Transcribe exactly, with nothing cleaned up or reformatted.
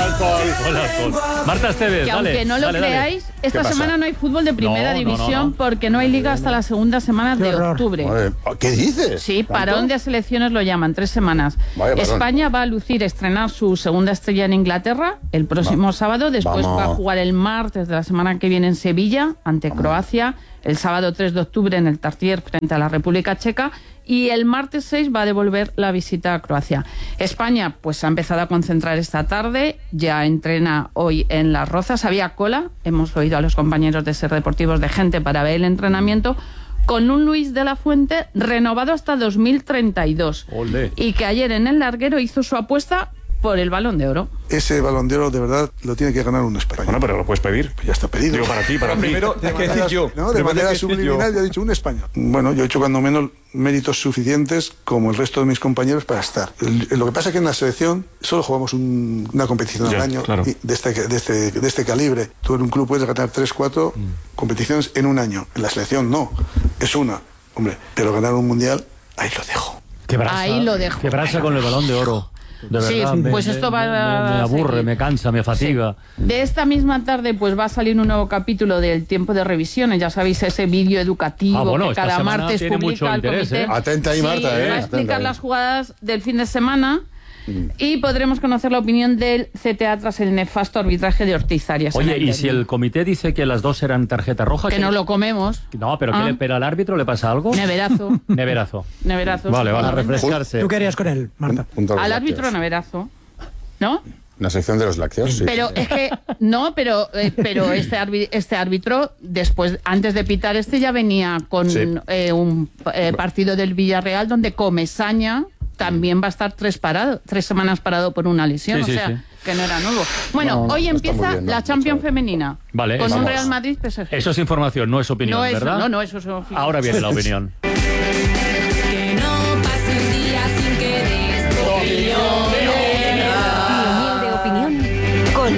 alcohol. Hola, alcohol. Marta Esteves, Que dale, aunque no lo dale, dale. creáis, esta semana no hay fútbol de primera No, no, división no, no. porque no hay liga hasta la segunda semana de octubre. Madre, ¿qué dices? Sí, parón de selecciones lo llaman, tres semanas. Vaya parón. España va a lucir, estrenar su segunda estrella en Inglaterra el próximo Va. sábado, después Vamos. va a jugar el martes de la semana que viene en Sevilla, ante Croacia, el sábado tres de octubre en el Tartier frente a la República Checa, y el martes seis va a devolver la visita a Croacia. España pues ha empezado a concentrar esta tarde, ya entrena hoy en Las Rozas, había cola, hemos oído a los compañeros de Ser Deportivos de gente para ver el entrenamiento, con un Luis de la Fuente renovado hasta dos mil treinta y dos. Olé. Y que ayer en el larguero hizo su apuesta por el Balón de Oro. Ese Balón de Oro de verdad lo tiene que ganar un español. Bueno, pero lo puedes pedir. Pues ya está pedido. Digo, para ti, para ti. Primero, hay que decir yo. ¿No? De manera subliminal ya he dicho un español. Bueno, yo he hecho cuando menos méritos suficientes como el resto de mis compañeros para estar. El- lo que pasa es que en la selección solo jugamos un- una competición Ya, al año claro. y de, este, de, este, de este calibre. Tú en un club puedes ganar tres, cuatro competiciones en un año. En la selección no, es una. Hombre, pero ganar un mundial, ahí lo dejo. Qué brasa, Ahí lo dejo. Qué brasa con el Balón de Oro. De Sí, verdad, me- pues me- esto va me, a me aburre, seguir. me cansa, me fatiga. De esta misma tarde pues va a salir un nuevo capítulo del Tiempo de Revisiones, ya sabéis, ese vídeo educativo Ah, bueno, que esta cada semana martes tiene publica mucho el interés, comité. ¿eh? Atenta ahí, Sí, Marta, ¿eh? va a Atenta explicar ahí. las jugadas del fin de semana y podremos conocer la opinión del C T A tras el nefasto arbitraje de Ortiz Arias. en Oye, el ¿y si derbi. el comité dice que las dos eran tarjeta roja? Que ¿qué- no lo comemos. No, pero, ¿qué Ah. le, pero al árbitro le pasa algo? Neverazo. Neverazo. Neverazo. Vale, vale. sí, Refrescarse. ¿Tú qué harías con él, Marta? Junto a los Al lácteos. árbitro neverazo. ¿No? La sección de los lácteos, sí. Pero es que no, pero eh, pero este árbitro, este árbitro después antes de pitar este ya venía con Sí. eh, un eh, partido del Villarreal donde Comesaña también va a estar tres parado, tres semanas parado por una lesión, Sí, o sí, sea, sí. que no era nuevo. Bueno, No, no, hoy no está empieza muy bien, no, la no, Champions chaval. femenina Vale, con un vamos. Real Madrid P S G. Eso es información, no es opinión, no es, ¿verdad? no, no, eso es opinión. Ahora viene la opinión. Que no pase un día